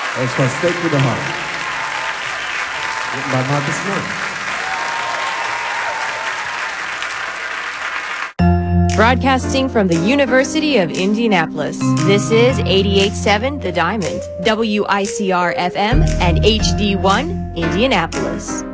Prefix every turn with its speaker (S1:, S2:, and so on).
S1: That's called Steak with the Heart. Written by Marcus Smith.
S2: Broadcasting from the University of Indianapolis, this is 88.7 The Diamond, WICR FM, and HD1 Indianapolis.